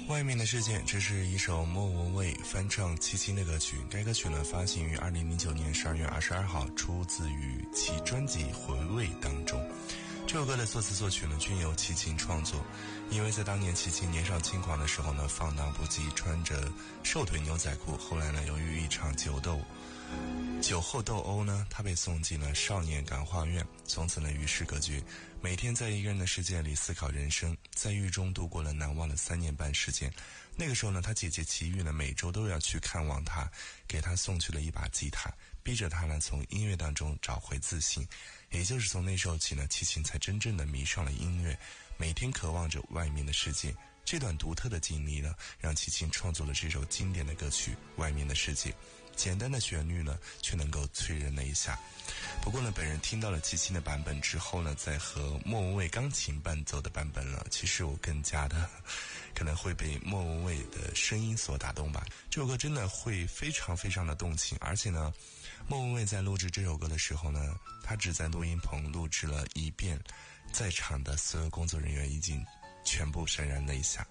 外面的世界，这是一首莫文蔚翻唱齐秦的歌曲。该歌曲呢发行于2009年12月22号，出自于其专辑《回味》当中。这首歌的作词作曲呢均由齐秦创作。因为在当年齐秦年少轻狂的时候呢，放荡不羁，穿着瘦腿牛仔裤。后来呢，由于一场酒后斗殴呢，他被送进了少年感化院，从此呢与世隔绝，每天在一个人的世界里思考人生，在狱中度过了难忘的3年半时间。那个时候呢，他姐姐齐豫呢每周都要去看望他，给他送去了一把吉他，逼着他呢从音乐当中找回自信。也就是从那时候起呢，齐秦才真正的迷上了音乐，每天渴望着外面的世界。这段独特的经历呢，让齐秦创作了这首经典的歌曲《外面的世界》。简单的旋律呢，却能够催人泪下。不过呢，本人听到了齐秦的版本之后呢，在和莫文蔚钢琴伴奏的版本呢，其实我更加的可能会被莫文蔚的声音所打动吧。这首歌真的会非常非常的动情，而且呢，莫文蔚在录制这首歌的时候呢，他只在录音棚录制了1遍，在场的所有工作人员已经全部潸然泪下。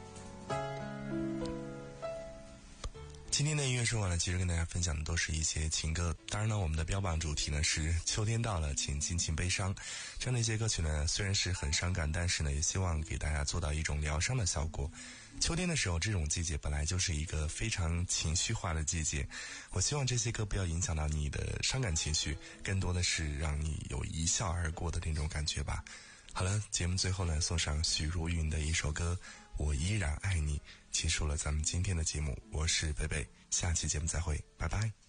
今天的音乐说完了，其实跟大家分享的都是一些情歌。当然呢，我们的标榜主题呢是秋天到了，请尽情悲伤。这样的一些歌曲呢，虽然是很伤感，但是呢，也希望给大家做到一种疗伤的效果。秋天的时候，这种季节本来就是一个非常情绪化的季节。我希望这些歌不要影响到你的伤感情绪，更多的是让你有一笑而过的那种感觉吧。好了，节目最后呢，送上许茹芸的一首歌《我依然爱你》，结束了咱们今天的节目。我是贝贝，下期节目再会，拜拜。